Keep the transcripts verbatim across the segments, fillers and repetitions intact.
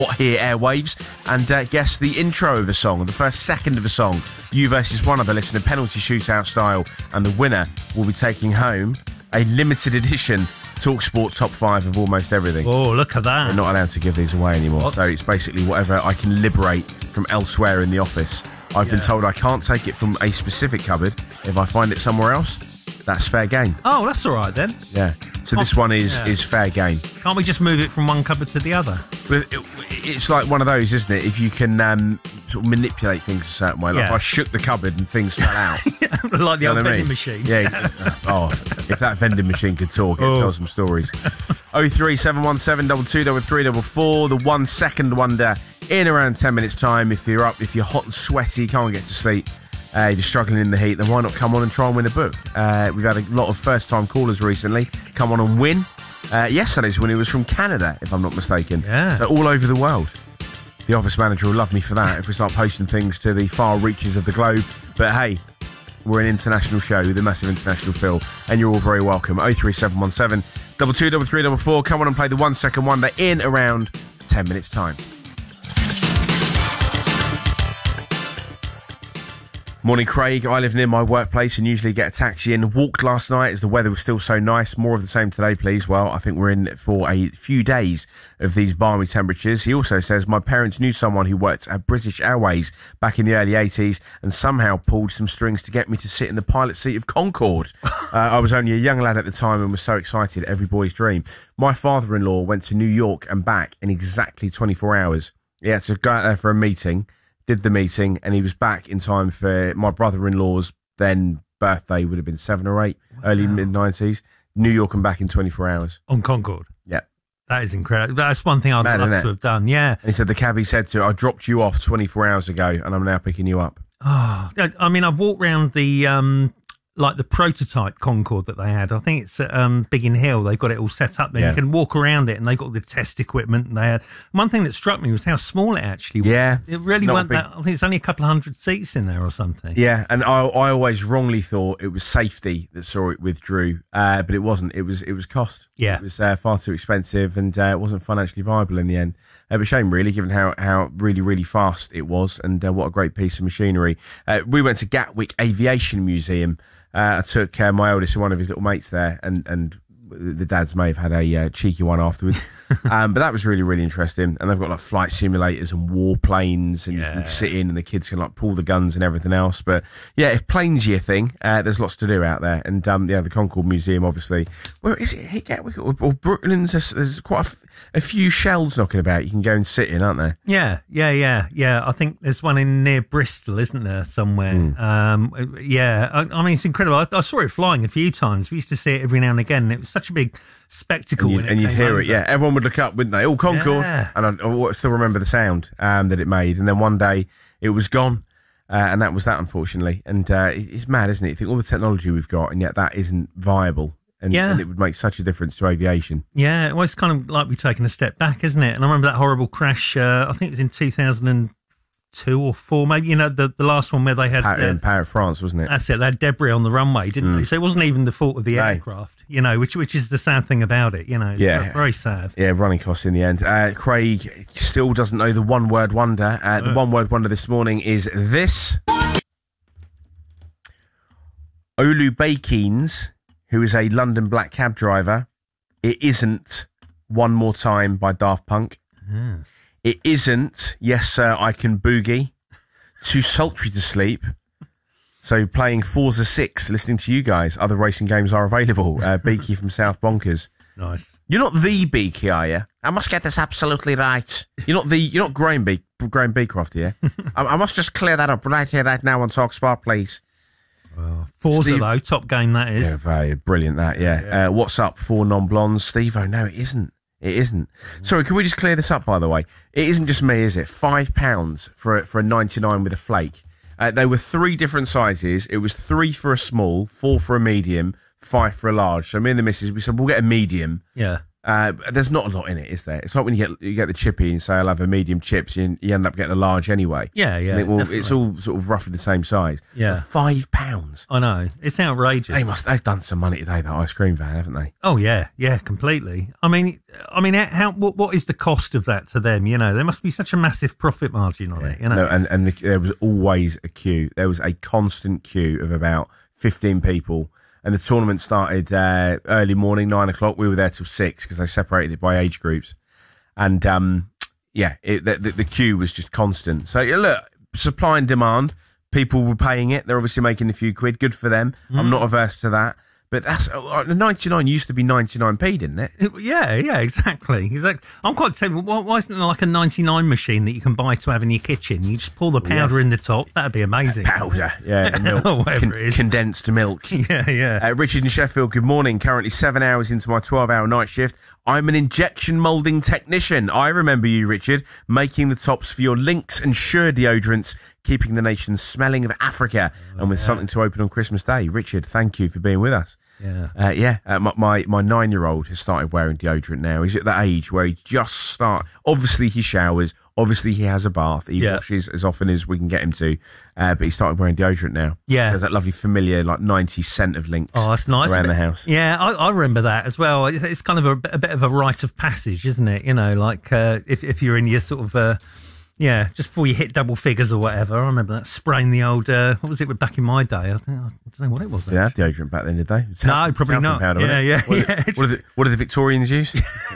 here airwaves and uh, guess the intro of a song, the first second of a song. You versus one other listener, penalty shootout style, and the winner will be taking home a limited edition TalkSport top five of almost everything. Oh, look at that. We're not allowed to give these away anymore, What? so it's basically whatever I can liberate from elsewhere in the office. I've Yeah. been told I can't take it from a specific cupboard. If I find it somewhere else, that's fair game. Oh, that's all right then. Yeah. So this one is Yeah. is fair game. Can't we just move it from one cupboard to the other? But it, it's like one of those, isn't it? If you can um, sort of manipulate things a certain way. Like Yeah. if I shook the cupboard and things fell out. Like the You know old what I vending mean? machine. Yeah. Oh, if that vending machine could talk, it'd Oh. tell some stories. oh three seven one seven two two double three double four. The one second wonder in around ten minutes time. If you're up, if you're hot and sweaty, can't get to sleep, uh, if you're struggling in the heat, then why not come on and try and win a book? Uh, we've had a lot of first time callers recently come on and win. Uh, yesterday's winner was from Canada, if I'm not mistaken. Yeah. So all over the world. The office manager will love me for that if we start posting things to the far reaches of the globe. But hey, we're an international show with a massive international feel, and you're all very welcome. oh three seven one seven two two double three double four. Come on and play the one second wonder in around ten minutes time. Morning, Craig. I live near my workplace and usually get a taxi in. Walked last night as the weather was still so nice. More of the same today, please. Well, I think we're in for a few days of these balmy temperatures. He also says, my parents knew someone who worked at British Airways back in the early eighties and somehow pulled some strings to get me to sit in the pilot seat of Concorde. uh, I was only a young lad at the time and was so excited, every boy's dream. My father-in-law went to New York and back in exactly twenty-four hours. He had to go out there for a meeting. Did the meeting, and he was back in time for my brother-in-law's then birthday, would have been seven or eight, wow. Early mid-nineties. New York and back in twenty-four hours. On Concorde? Yeah. That is incredible. That's one thing I'd Mad, love to have done, yeah. And he said the cabbie said to her, I dropped you off twenty-four hours ago, and I'm now picking you up. Oh, I mean, I've walked around the, um, like the prototype Concorde that they had. I think it's at um, Biggin Hill. They've got it all set up there. Yeah. You can walk around it, and they've got the test equipment. And they had one thing that struck me was how small it actually was. Yeah, it really wasn't big... that. I think it's only a couple of hundred seats in there or something. Yeah, and I, I always wrongly thought it was safety that saw it withdrew, uh, but it wasn't. It was it was cost. Yeah, it was uh, far too expensive, and uh, it wasn't financially viable in the end. Uh, but shame, really, given how, how really, really fast it was, and uh, what a great piece of machinery. Uh, we went to Gatwick Aviation Museum. Uh, I took uh, my oldest and one of his little mates there, and, and the dads may have had a uh, cheeky one afterwards. um, but that was really, really interesting. And they've got like flight simulators and warplanes, and yeah. you can sit in, and the kids can like pull the guns and everything else. But yeah, if planes are your thing, uh, there's lots to do out there. And um, yeah, the Concorde Museum, obviously. Where is it? Gatwick or, or Brooklands? There's, there's quite a, f- a few shells knocking about. You can go and sit in, aren't there? Yeah, yeah, yeah, yeah. I think there's one in near Bristol, isn't there, somewhere? Mm. Um, yeah, I, I mean, it's incredible. I, I saw it flying a few times. We used to see it every now and again. And it was such a big spectacle. And you'd, and you'd hear over. it, yeah. Everyone would look up, wouldn't they? Oh, Concorde. Yeah. And I, I still remember the sound um, that it made. And then one day it was gone. Uh, and that was that, unfortunately. And uh, it's mad, isn't it? You think all the technology we've got, and yet that isn't viable. And, yeah. and it would make such a difference to aviation. Yeah, well, it's kind of like we've taken a step back, isn't it? And I remember that horrible crash, uh, I think it was in two thousand two or four, maybe, you know, the, the last one where they had... Paris, uh, in Paris, France, wasn't it? That's it, they had debris on the runway, didn't mm. they? So it wasn't even the fault of the no. aircraft, you know, which which is the sad thing about it, you know. It's yeah. very sad. Yeah, running costs in the end. Uh, Craig still doesn't know the one-word wonder. Uh, the uh. one-word wonder this morning is this. Olu Bakines, who is a London black cab driver. It isn't One More Time by Daft Punk. Mm. It isn't Yes Sir, I Can Boogie. Too sultry to sleep. So playing Forza six, listening to you guys. Other racing games are available. Uh, Beaky from South Bonkers. Nice. You're not the Beaky, are you? I must get this absolutely right. You're not the. You're not Graham Be- Graham Beecroft, yeah. I, I must just clear that up right here, right now on TalkSport, please. Well, Forza, Steve, though, top game that is. Yeah, very brilliant that, yeah. yeah. Uh, what's up, four non-blondes? Steve-O, no, it isn't. It isn't. Mm. Sorry, can we just clear this up, by the way? It isn't just me, is it? Five pounds for a, for a ninety-nine with a flake. Uh, they were three different sizes. It was three for a small, four for a medium, five for a large. So me and the missus, we said, we'll get a medium. Yeah. Uh, there's not a lot in it, is there? It's like when you get you get the chippy and say I'll have a medium chips, you, you end up getting a large anyway. Yeah, yeah. It, well, it's all sort of roughly the same size. Yeah, but five pounds. I know, it's outrageous. They must. They've done some money today, that ice cream van, haven't they? Oh yeah, yeah, completely. I mean, I mean, how what what is the cost of that to them? You know, there must be such a massive profit margin on yeah. it. You know, no, and and the, there was always a queue. There was a constant queue of about fifteen people. And the tournament started uh, early morning, nine o'clock. We were there till six because they separated it by age groups. And, um, yeah, it, the, the, the queue was just constant. So, yeah, look, supply and demand. People were paying it. They're obviously making a few quid. Good for them. Mm. I'm not averse to that. But that's uh, ninety-nine used to be ninety-nine p, didn't it? it yeah, yeah, exactly. Exactly. I'm quite tempted. Why, why isn't there like a ninety-nine machine that you can buy to have in your kitchen? You just pour the powder yeah. in the top. That'd be amazing. Powder, yeah, milk, or whatever it is. Condensed milk. Yeah, yeah. Uh, Richard in Sheffield. Good morning. Currently seven hours into my twelve-hour night shift. I'm an injection moulding technician. I remember you, Richard, making the tops for your Lynx and Sure deodorants, keeping the nation smelling of Africa, oh, and with yeah. something to open on Christmas Day. Richard, thank you for being with us. Yeah, uh, yeah. Uh, my, my my nine-year-old has started wearing deodorant now. He's at that age where he just start. Obviously, he showers. Obviously, he has a bath. He yeah. washes as often as we can get him to. Uh, but he started wearing deodorant now. Yeah, so there's that lovely familiar like ninety scent of Lynx. Oh, that's nice around the house. Yeah, I, I remember that as well. It's, it's kind of a, a bit of a rite of passage, isn't it? You know, like uh, if if you're in your sort of. Uh, Yeah, just before you hit double figures or whatever. I remember that spraying the old, uh, what was it back in my day? I, think, I don't know what it was. Yeah, deodorant back then, did they? It's no, help, probably not. Powder, yeah, yeah, what, yeah. What, are the, what do the Victorians use?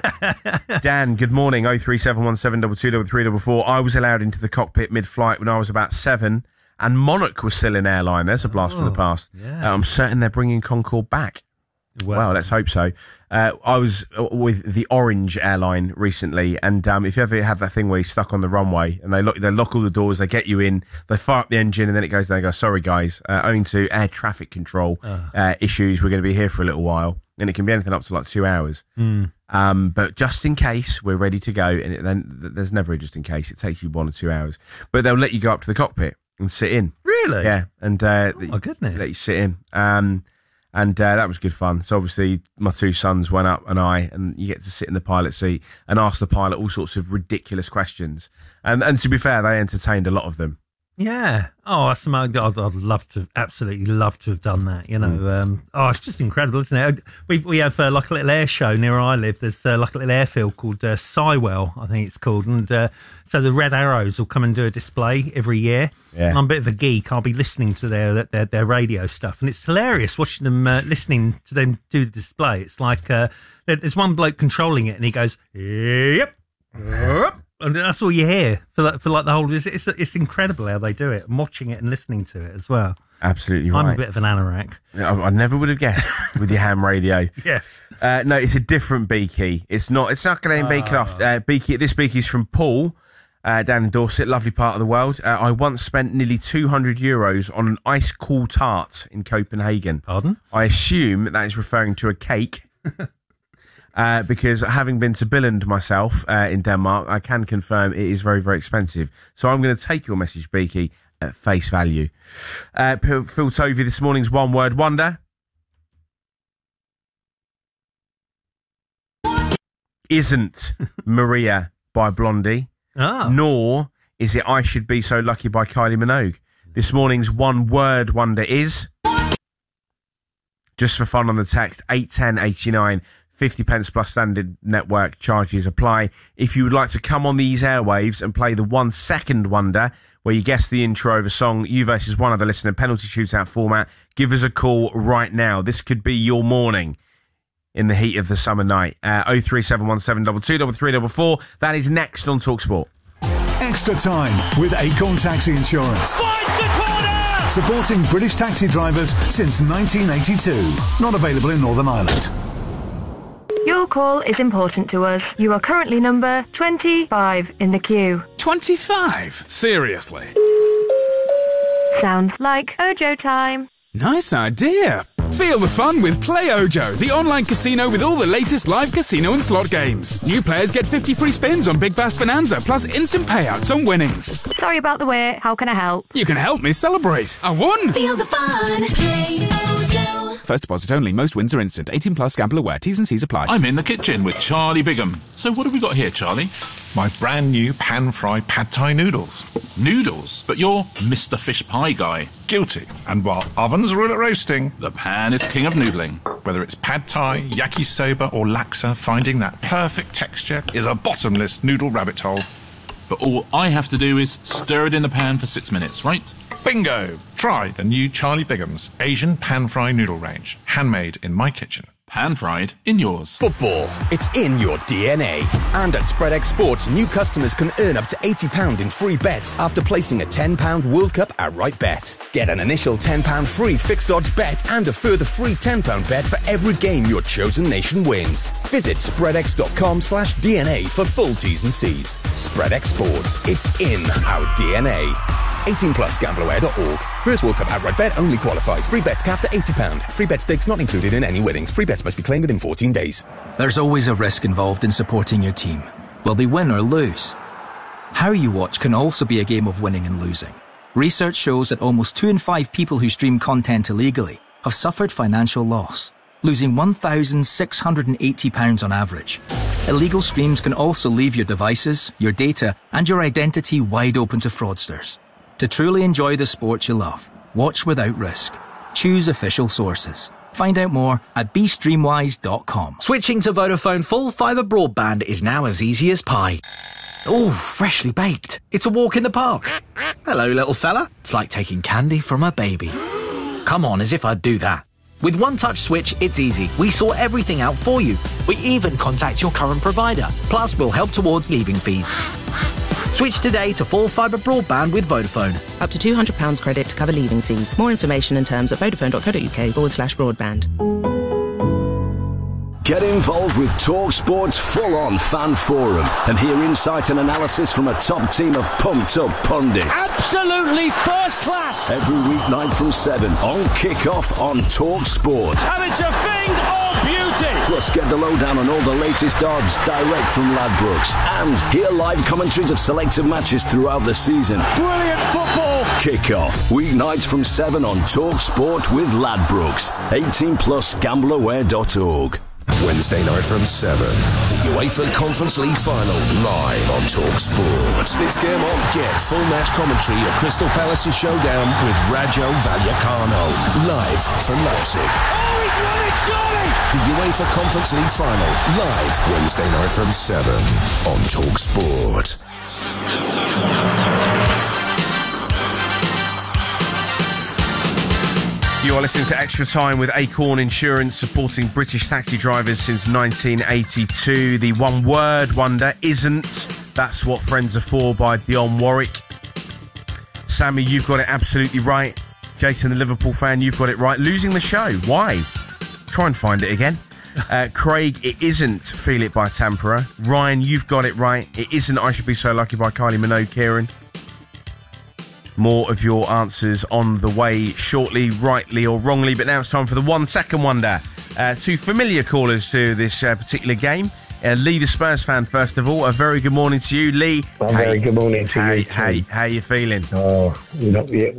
Dan, good morning. oh three seven one seven two two three three four four. I was allowed into the cockpit mid-flight when I was about seven, and Monarch was still in airline. There's a blast oh, from the past. Yeah. Uh, I'm certain they're bringing Concorde back. Well, well, let's hope so. Uh, I was with the Orange airline recently, and um, if you ever have that thing where you're stuck on the runway and they lock, they lock all the doors, they get you in, they fire up the engine, and then it goes down and goes, sorry guys, uh, owing to air traffic control uh. Uh, issues, we're going to be here for a little while, and it can be anything up to like two hours. Mm. Um, but just in case, we're ready to go, and it, then there's never a just in case. It takes you one or two hours, but they'll let you go up to the cockpit and sit in. Really? Yeah, and uh, oh my goodness, let you sit in. Um, And uh, that was good fun. So obviously my two sons went up and I, and you get to sit in the pilot seat and ask the pilot all sorts of ridiculous questions. And and to be fair, they entertained a lot of them. Yeah. Oh, that's I'd, I'd love to, absolutely love to have done that. You know, mm. um, oh, it's just incredible, isn't it? We we have uh, like a little air show near where I live. There's uh, like a little airfield called uh, Sywell, I think it's called, and uh, so the Red Arrows will come and do a display every year. Yeah. I'm a bit of a geek. I'll be listening to their their, their radio stuff, and it's hilarious watching them uh, listening to them do the display. It's like uh, there's one bloke controlling it, and he goes, "Yep." Yep. And that's all you hear for like, for like the whole. It's, it's it's incredible how they do it. I'm watching it and listening to it as well. Absolutely right. I'm a bit of an anorak. I, I never would have guessed with your ham radio. Yes. Uh, no, it's a different Beaky. It's not. It's not going to be Beaky. Uh, Beaky. This Beaky's from Paul, uh, down in Dorset, lovely part of the world. Uh, I once spent nearly two hundred euros on an ice cool tart in Copenhagen. Pardon? I assume that is referring to a cake. Uh, because having been to Billund myself uh, in Denmark, I can confirm it is very, very expensive. So I'm going to take your message, Beaky, at face value. Uh, Phil Tovey, this morning's one word wonder. Isn't Maria by Blondie, oh. nor is it I Should Be So Lucky by Kylie Minogue. This morning's one word wonder is, just for fun on the text, eight ten eighty-nine. fifty pence plus standard network charges apply. If you would like to come on these airwaves and play the one second wonder, where you guess the intro of a song, you versus one other listener, penalty shootout format, give us a call right now. This could be your morning in the heat of the summer night. Uh, oh three seven one seven two two three three four four. That is next on TalkSport. Extra time with Acorn Taxi Insurance. Find the corner! Supporting British taxi drivers since nineteen eighty-two. Not available in Northern Ireland. Your call is important to us. You are currently number twenty-five in the queue. twenty-five? Seriously? Sounds like Ojo time. Nice idea. Feel the fun with Play Ojo, the online casino with all the latest live casino and slot games. New players get fifty free spins on Big Bash Bonanza, plus instant payouts on winnings. Sorry about the wait. How can I help? You can help me celebrate. I won! Feel the fun. Play Ojo. First deposit only. Most wins are instant. eighteen plus. Gamble aware. T's and C's apply. I'm in the kitchen with Charlie Bigham. So what have we got here, Charlie? My brand new pan-fried pad thai noodles. Noodles? But you're Mister Fish Pie guy. Guilty. And while ovens rule at roasting, the pan is king of noodling. Whether it's pad thai, yakisoba or laksa, finding that perfect texture is a bottomless noodle rabbit hole. But all I have to do is stir it in the pan for six minutes, right? Bingo! Try the new Charlie Bigham's Asian pan-fried noodle range. Handmade in my kitchen. Pan-fried in yours. Football, it's in your D N A. And at SpreadX Sports, new customers can earn up to eighty pounds in free bets after placing a ten pounds World Cup outright bet. Get an initial ten pounds free fixed odds bet and a further free ten pounds bet for every game your chosen nation wins. Visit spreadx.com slash DNA for full T's and C's. SpreadX Sports, it's in our D N A. eighteen plus gamble aware dot org. First World Cup outright bet only qualifies. Free bets capped at eighty pounds. Free bet stakes not included in any winnings. Free bets must be claimed within fourteen days. There's always a risk involved in supporting your team. Will they win or lose? How you watch can also be a game of winning and losing. Research shows that almost two in five people who stream content illegally have suffered financial loss, losing one thousand six hundred eighty pounds on average. Illegal streams can also leave your devices, your data, and your identity wide open to fraudsters. To truly enjoy the sport you love, watch without risk. Choose official sources. Find out more at b streamwise dot com. Switching to Vodafone full fibre broadband is now as easy as pie. Ooh, freshly baked. It's a walk in the park. Hello, little fella. It's like taking candy from a baby. Come on, as if I'd do that. With One Touch Switch, it's easy. We sort everything out for you. We even contact your current provider. Plus, we'll help towards leaving fees. Switch today to full fibre broadband with Vodafone. Up to two hundred pounds credit to cover leaving fees. More information and terms at vodafone.co.uk forward slash broadband. Get involved with TalkSport's full-on fan forum and hear insight and analysis from a top team of pumped-up pundits. Absolutely first class! Every weeknight from seven on Kick-Off on TalkSport. And it's a thing of beauty! Plus, get the lowdown on all the latest odds direct from Ladbrokes. And hear live commentaries of selected matches throughout the season. Brilliant football! Kick-Off, weeknights from seven on TalkSport with Ladbrokes. eighteen plus gamble aware dot org. Wednesday night from seven, the UEFA Conference League final live on TalkSport. This game on. Get full match commentary of Crystal Palace's showdown with Rajo Vallecano live from Leipzig. Oh, he's won it, surely! The UEFA Conference League final live Wednesday night from seven on TalkSport. You are listening to Extra Time with Acorn Insurance, supporting British taxi drivers since nineteen eighty-two. The one word wonder isn't. That's what friends are for by Dionne Warwick. Sammy, you've got it absolutely right. Jason, the Liverpool fan, you've got it right. Losing the show. Why? Try and find it again. Uh, Craig, it isn't Feel It by Tampera. Ryan, you've got it right. It isn't I Should Be So Lucky by Kylie Minogue. Kieran, more of your answers on the way shortly, rightly or wrongly. But now it's time for the one second wonder. Uh, two familiar callers to this uh, particular game. Uh, Lee, the Spurs fan, first of all. A very good morning to you, Lee. A hey, very good morning to hey, you. Hey, how are you feeling? Oh, not yet.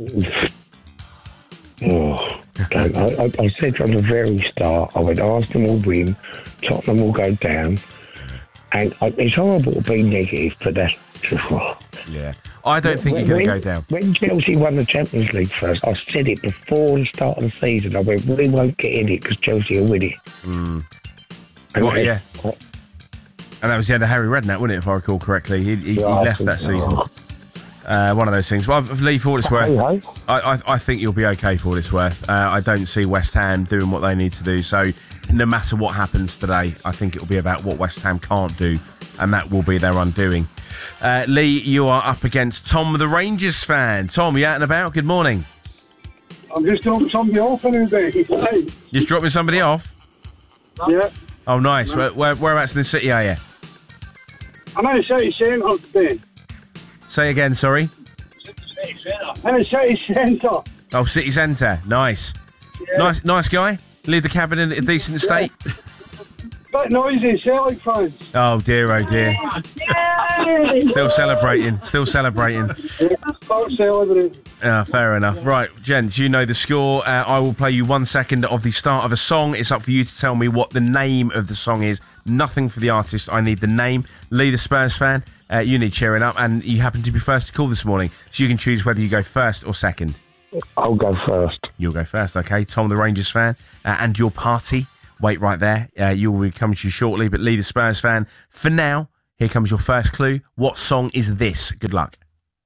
Oh, I, I, I said from the very start, I would Arsenal will win, Tottenham will go down. And I, it's horrible to be negative, but that's just wrong. Yeah. I don't think when, you're going to go down. When Chelsea won the Champions League first, I said it before the start of the season. I went, we won't get in it because Chelsea will win it. Mm. And what, I, yeah. I, and that was the end of Harry Redknapp, wasn't it, if I recall correctly? He, he, he left that season. Uh, one of those things. Well, Lee, for what it's worth, I, I, I think you'll be okay for what it's worth. Uh, I don't see West Ham doing what they need to do. So no matter what happens today, I think it will be about what West Ham can't do, and that will be their undoing. Uh, Lee, you are up against Tom, the Rangers fan. Tom, you out and about? Good morning. I'm just dropping somebody off in a day. Just dropping somebody off? Yeah. Oh, nice. Where, where, whereabouts in the city are you? I'm in the city centre today. Say again, sorry? City centre. In the city centre. Oh, city centre. Nice. Yeah. Nice nice guy? Leave the cabin in a decent state? Yeah. bit noisy, Celtic fans. Oh dear, oh dear. Still celebrating, still celebrating. Start celebrating. Ah, fair enough. Right, gents, you know the score. Uh, I will play you one second of the start of a song. It's up for you to tell me what the name of the song is. Nothing for the artist. I need the name. Lee, the Spurs fan, uh, you need cheering up, and you happen to be first to call this morning, so you can choose whether you go first or second. I'll go first. You'll go first, okay. Tom, the Rangers fan, uh, and your party. Wait right there. Uh, you will be coming to you shortly, but Lee, the Spurs fan, for now, here comes your first clue. What song is this? Good luck.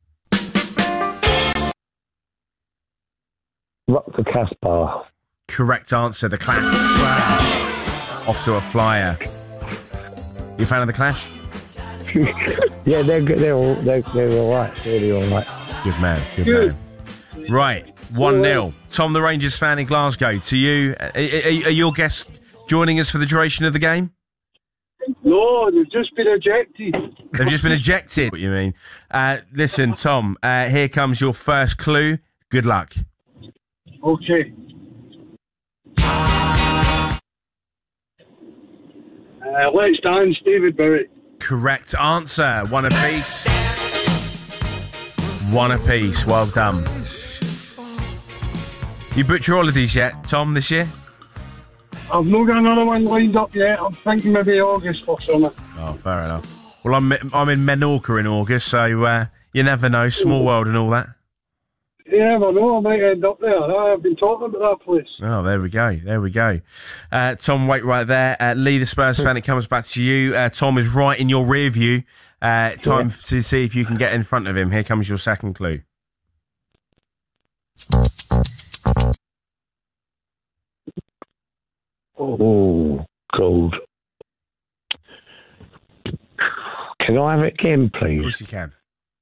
Rock the Casbah. Correct answer, The Clash. Wow. Off to a flyer. You a fan of The Clash? Yeah, they're good. They're all, they're, they're all right. Really all right. Good man, good, Good. man. Right, one nil. Tom, the Rangers fan in Glasgow, to you. Are, are, are your guests joining us for the duration of the game? No, they've just been ejected. They've just been ejected. What you mean? Uh, listen, Tom, uh, here comes your first clue. Good luck. Okay. Uh, Let's Dance, David Bowie. Correct answer. One apiece. One apiece. Well done. You booked your holidays yet, Tom, this year? I've not got another one lined up yet. I'm thinking maybe August or something. Oh, fair enough. Well, I'm I'm in Menorca in August, so uh, you never know. Small world and all that. Yeah, I know. I might end up there. I've been talking about that place. Oh, there we go. There we go. Uh, Tom, wait right there. Uh, Lee, the Spurs fan, it comes back to you. Uh, Tom is right in your rear view. Uh, time Yeah. to see if you can get in front of him. Here comes your second clue. Oh, gold. Can I have it again, please? Of course you can.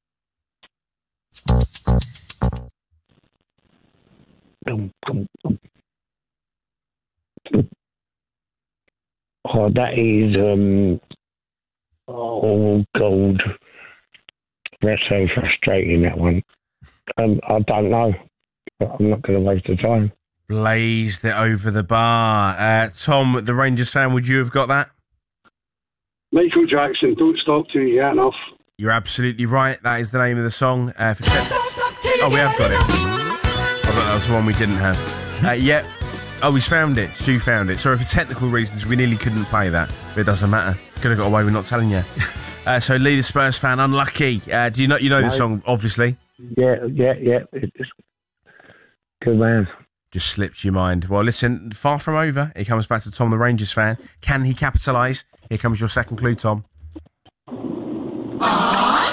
Oh, that is, um, oh, gold. That's so frustrating, that one. Um, I don't know. But I'm not going to waste the time. Blazed it over the bar. Uh, Tom, the Rangers fan, would you have got that? Michael Jackson, Don't Stop Till You Get Enough. You're absolutely right. That is the name of the song. Uh, for ten- oh, we have got it. I thought that was the one we didn't have. Uh, yep. Oh, he's found it. Stu found it. Sorry, for technical reasons, we nearly couldn't play that. But it doesn't matter. Could have got away with not telling you. Uh, so, Lee, the Spurs fan, unlucky. Uh, do you know you know No. the song, obviously? Yeah, yeah, yeah. It's good man. Just slipped your mind. Well, listen, far from over. It comes back to Tom, the Rangers fan. Can he capitalise? Here comes your second clue, Tom. Uh,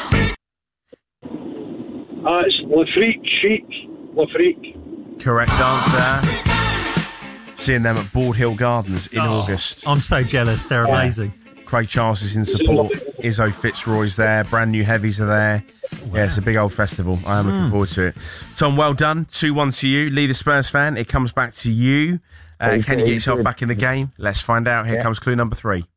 it's Le Freak Chic. Le Freak. Correct answer. Seeing them at Bald Hill Gardens in Oh, August. I'm so jealous. They're amazing. Craig Charles is in support. Izzo Fitzroy's there. Brand new heavies are there. Yeah, it's a big old festival. I am looking Mm. forward to it. Tom, well done. two one to you. Lee, the Spurs fan, it comes back to you. Uh, Very can you good, get yourself good. back in the game? Let's find out. Here Yeah. comes clue number three.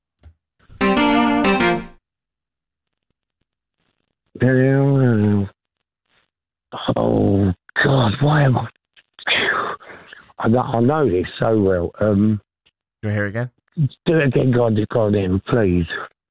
Oh, God, why am I... I know, I know this so well. Um, Do you hear it again? do it again, God, God, in, please.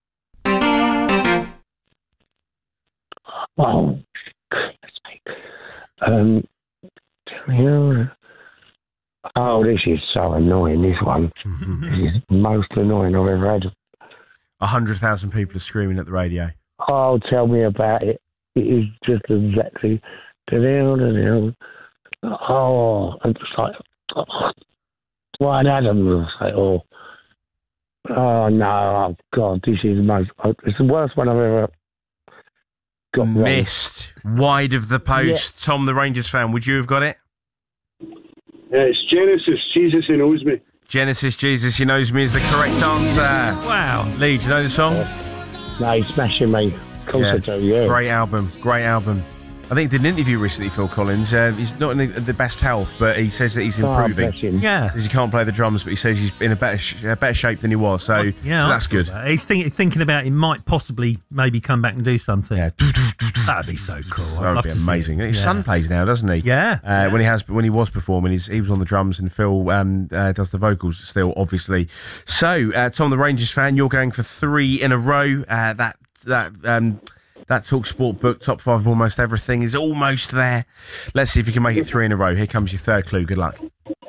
Oh, goodness me. Um, yeah. Oh, this is so annoying, this one. This is the most annoying I've ever had. A hundred thousand people are screaming at the radio. Oh, tell me about it. It is just exactly... Oh, and it's like... Oh, Ryan Adams will say, oh... Oh, no, oh, God, this is the most... It's the worst one I've ever got wrong. Missed. Wide of the post. Yeah. Tom, the Rangers fan, would you have got it? Yeah, it's Genesis, Jesus He Knows Me. Genesis, Jesus, He Knows Me is the correct answer. Wow. Lee, do you know the song? No, he's smashing me. Of course Yeah. I do, yeah. Great album. Great album. I think he did an interview recently, Phil Collins. Uh, he's not in the, the best health, but he says that he's Oh, improving. bless him. Yeah. He says he can't play the drums, but he says he's in a better sh- a better shape than he was. So, Yeah, so I that's saw good. that. He's think, thinking about he might possibly maybe come back and do something. Yeah. That'd be so cool. I'd That would love be to see amazing. it. His Yeah. son plays now, doesn't he? Yeah. Uh, Yeah. When he has, when he was performing, he's, he was on the drums, and Phil um, uh, does the vocals still, obviously. So, uh, Tom, the Rangers fan, you're going for three in a row. Uh, that that um, that Talk Sport book, top five of almost everything, is almost there. Let's see if you can make it three in a row. Here comes your third clue. Good luck.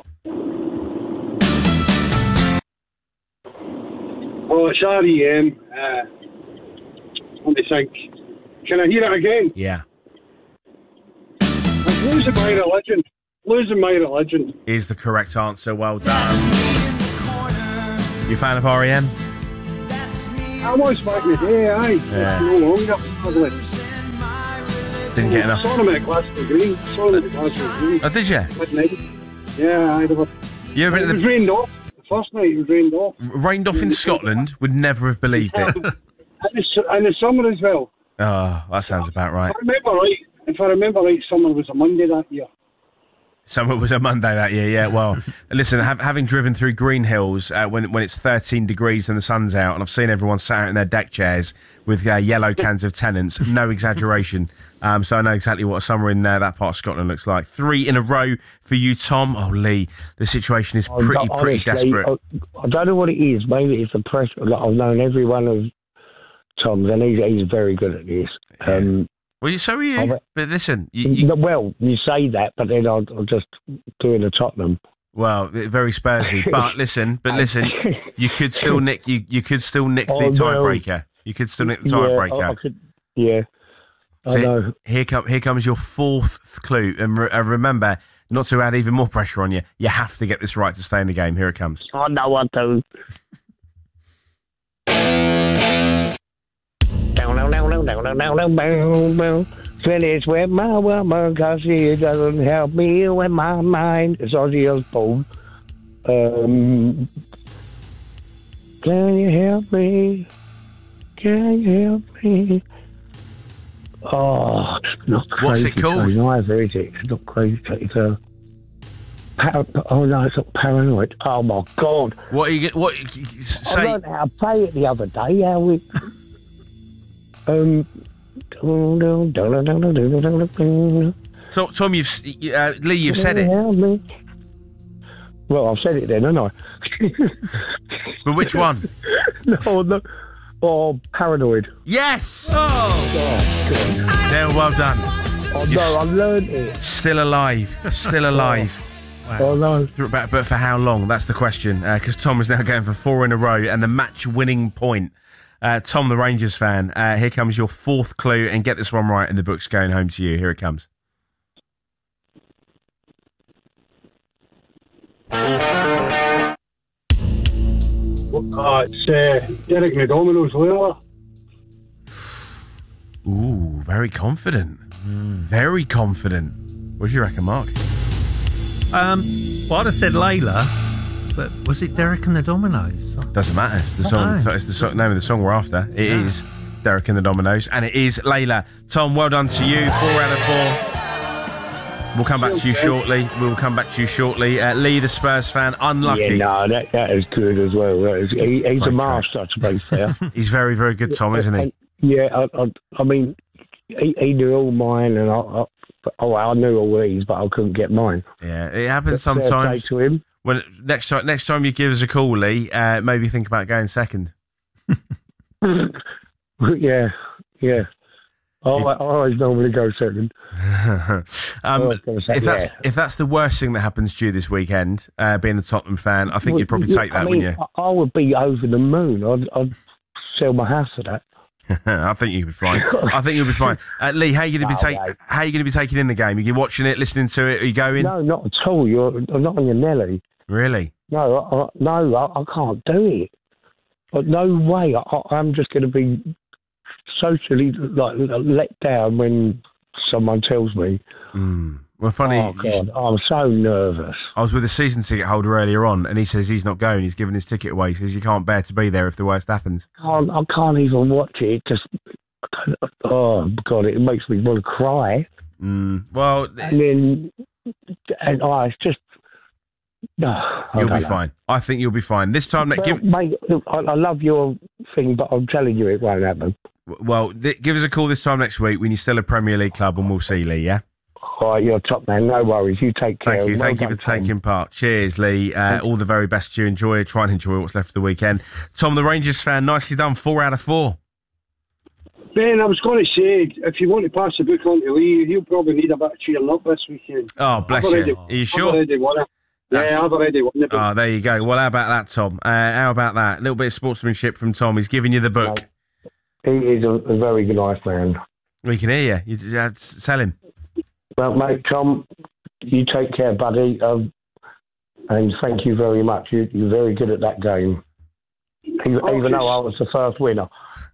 Oh, it's R E M. Uh, let me think. Can I hear it again? Yeah. I'm losing my religion. Losing my religion. Is the correct answer. Well done. You a fan of R E M? I was back in the day, aye. Yeah. It's no longer. Ugly. Didn't get enough. Saw them at Glasgow Green. Saw them at Glasgow Green. Oh, did you? Midnight. Yeah, I never. You ever It been at was the rained off. The first night it was rained off. rained off in Scotland? Would never have believed it. And the, su- and the summer as well. Oh, that sounds about right. If I remember right, if I remember right, summer was a Monday that year. Summer was a Monday that year, yeah. Well, listen, ha- having driven through Green Hills uh, when when it's thirteen degrees and the sun's out, and I've seen everyone sat out in their deck chairs with uh, yellow cans of Tennent's, no exaggeration. Um, so I know exactly what a summer in uh, that part of Scotland looks like. Three in a row for you, Tom. Oh, Lee, the situation is pretty, Oh, pretty honestly, desperate. I, I don't know what it is. Maybe it's the pressure. Like, I've known every one of Tom's, and he's, he's very good at this. Um, Well, so are you. I've- But listen, you, you, no, well, you say that, but then I'll, I'll just do it at Tottenham. well, very Spursy. But listen, but listen, you could still nick. You, you could still nick the Oh, no. tiebreaker. You could still nick the Yeah, tiebreaker. I, I could, yeah, I So know. Here, come, here comes your fourth clue. And re- uh, remember, not to add even more pressure on you, you have to get this right to stay in the game. Here it comes. I know I do. Down, down, down, down, down, down, down, down, down, down. Finish with my woman, cause she doesn't help me with my mind. It's Ozzy Osbourne. Um, can you help me? Can you help me? Oh, it's not crazy. What's it called? Neither is it? It's not crazy. It's a. Par- oh no, it's not paranoid. Oh my god! What are you? get- What? I Say. learned how to play it the other day. How we. um. Tom, Tom, you've s- uh, Lee, you've said it. Well, I've said it then, haven't I? But which one? no, no. Oh, paranoid. Yes. Oh. Yeah, well done. Oh You're no, I learned it. Still alive. Still alive. Oh no. But, but for how long? That's the question. Because Tom is now going for four in a row and the match-winning point. Uh, Tom, the Rangers fan, uh, here comes your fourth clue, and get this one right, and the book's going home to you. Here it comes. Oh, it's uh, Derek McDomino's Lola. Ooh, very confident. Very confident. What do you reckon, Mark? Um, well, I'd have said Layla, but was it Derek and the Dominoes? Doesn't matter. It's the song. Oh. so It's the so- name of the song we're after. It Yeah. is Derek and the Dominoes, and it is Layla. Tom, well done to you. Four out of four. We'll come back to you shortly. We'll come back to you shortly. Uh, Lee, the Spurs fan, unlucky. Yeah, no, that, that is good as well. That is, he, he's a Great master, to be fair. He's very, very good, Tom, isn't he? And, yeah, I, I, I mean, he, he knew all mine, and I, I, oh, I knew all these, but I couldn't get mine. Yeah, it happens Fair play sometimes. to him. When next time, next time you give us a call, Lee, uh, maybe think about going second. yeah, yeah. I, I always normally go second. um, I was gonna say, if that's yeah. if that's the worst thing that happens to you this weekend, uh, being a Tottenham fan, I think you'd probably Well, take that, I mean, wouldn't you? I, I would be over the moon. I'd, I'd sell my house for that. I think you'll be fine. I think you'll be fine. Uh, Lee, how are you going to be No, taking? mate. How are you going to be taking in the game? Are you watching it, listening to it? Are you going? No, not at all. You're I'm not on your Nelly. Really? No, I, I, no, I, I can't do it. But no way. I, I'm just going to be socially like let down when someone tells me. Mm. Well, funny. Oh God, I'm so nervous. I was with a season ticket holder earlier on, and he says he's not going. He's giving his ticket away. He says he can't bear to be there if the worst happens. I can't, I can't even watch it. It just oh God, it makes me want to cry. Mm, well, and then and oh, it's just no. I you'll don't be know. fine. I think you'll be fine this time. Well, give, mate, I, I love your thing, but I'm telling you, it won't happen. well, th- give us a call this time next week when you're still a Premier League club, and we'll see, Lee. Yeah. All right, you're a top man. No worries. You take care. Thank you. Well Thank you done, for Tom. taking part. Cheers, Lee. Uh, all the very best to you. Enjoy. Try and enjoy what's left of the weekend. Tom, the Rangers fan, nicely done. Four out of four. Ben, I was going to say, if you want to pass the book on to Lee, he'll probably need a bit of cheering up this weekend. Oh, bless I've already, you. Are you sure? I've already won it. That's- Yeah, I've already won it. Oh, there you go. Well, how about that, Tom? Uh, how about that? A little bit of sportsmanship from Tom. He's giving you the book. He is a, a very nice man. We can hear you. You just have to tell him. Well, mate, Tom, you take care, buddy. Um, and thank you very much. You, you're very good at that game. Even, Oh, even yes. though I was the first winner.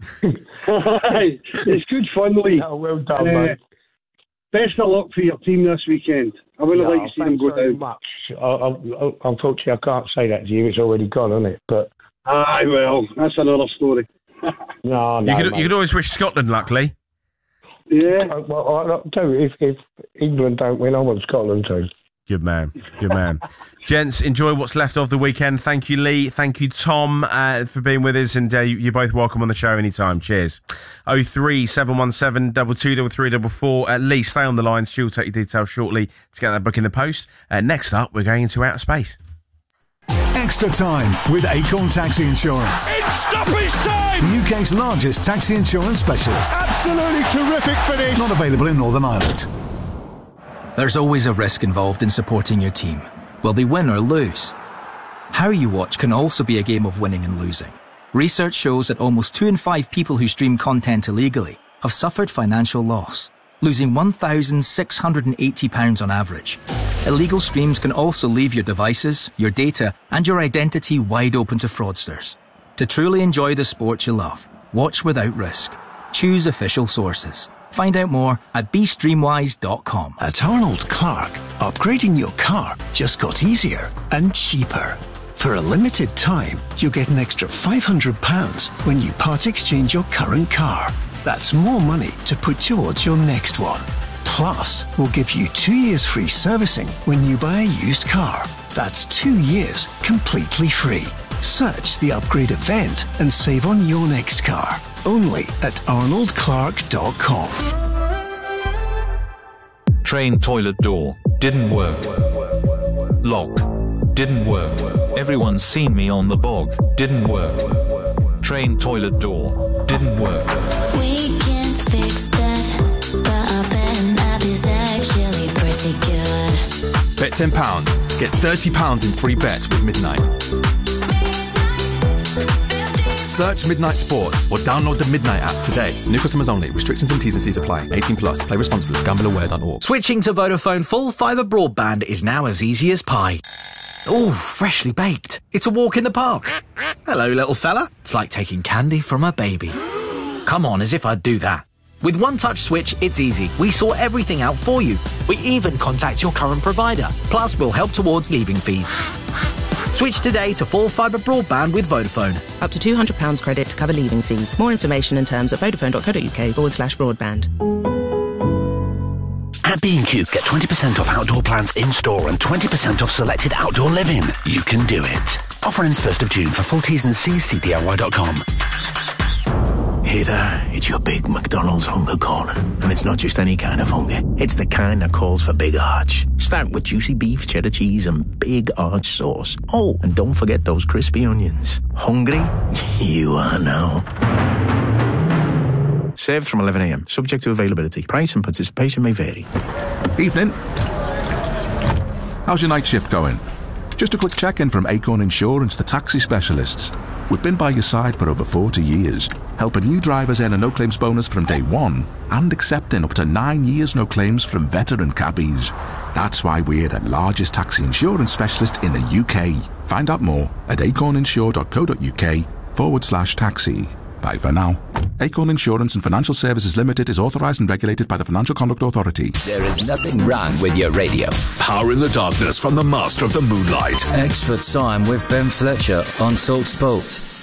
It's good fun, Lee. Oh, well done, Uh, mate. Best of luck for your team this weekend. I would have No, liked to see them thanks go very down. much. I, I, unfortunately, I can't say that to you. It's already gone, isn't it? But Aye, well, that's another story. no, no. You could, mate. you could always wish Scotland luck, Lee. Yeah. Uh, well, I do. If, if England don't win, I want Scotland to. Good man. Good man. Gents, enjoy what's left of the weekend. Thank you, Lee. Thank you, Tom, uh, for being with us. And uh, you- you're both welcome on the show anytime. Cheers. oh three seven one seven two two three three four. At least stay on the line. She'll take your details shortly to get that book in the post. Uh, next up, we're going into outer space. Extra time with Acorn Taxi Insurance. It's stoppage time! The U K's largest taxi insurance specialist. Absolutely terrific finish. Not available in Northern Ireland. There's always a risk involved in supporting your team. Will they win or lose? How you watch can also be a game of winning and losing. Research shows that almost two in five people who stream content illegally have suffered financial loss, losing one thousand six hundred eighty pounds on average. Illegal streams can also leave your devices, your data, and your identity wide open to fraudsters. To truly enjoy the sport you love, watch without risk. Choose official sources. Find out more at b streamwise dot com. At Arnold Clark, upgrading your car just got easier and cheaper. For a limited time, you'll get an extra five hundred pounds when you part exchange your current car. That's more money to put towards your next one. Plus, we'll give you two years free servicing when you buy a used car. That's two years completely free. Search the upgrade event and save on your next car. Only at arnold clark dot com. Train toilet door. Didn't work. Lock. Didn't work. Everyone's seen me on the bog. Didn't work. Train toilet door. Didn't work. We can fix that, but I bet an app is actually pretty good. Bet ten pounds. Get thirty pounds in free bets with Midnight. Search Midnight Sports or download the Midnight app today. New customers only. Restrictions and T's and C's apply. eighteen plus. Play responsibly. gamble aware dot org. Switching to Vodafone full fibre broadband is now as easy as pie. Oh, freshly baked. It's a walk in the park. Hello, little fella. It's like taking candy from a baby. Come on, as if I'd do that. With One Touch Switch, it's easy. We sort everything out for you. We even contact your current provider. Plus, we'll help towards leaving fees. Switch today to full fibre broadband with Vodafone. Up to two hundred pounds credit to cover leaving fees. More information and terms at vodafone dot co dot uk forward slash broadband. At B and Q, get twenty percent off outdoor plants in-store and twenty percent off selected outdoor living. You can do it. Offer ends first of June. For full T's and C's, see D I Y dot com. Hey there, it's your big McDonald's hunger corner. And it's not just any kind of hunger. It's the kind that calls for big arch. Start with juicy beef, cheddar cheese, and big arch sauce. Oh, and don't forget those crispy onions. Hungry? You are now. Served from eleven a.m. Subject to availability. Price and participation may vary. Evening. How's your night shift going? Just a quick check-in from Acorn Insurance, the taxi specialists. We've been by your side for over forty years, helping new drivers earn a no-claims bonus from day one and accepting up to nine years no claims from veteran cabbies. That's why we're the largest taxi insurance specialist in the U K. Find out more at acorninsure dot co dot uk forward slash taxi. Bye for now. Acorn Insurance and Financial Services Limited is authorised and regulated by the Financial Conduct Authority. There is nothing wrong with your radio. Power in the darkness from the master of the moonlight. Extra time with Ben Fletcher on Talk Sport.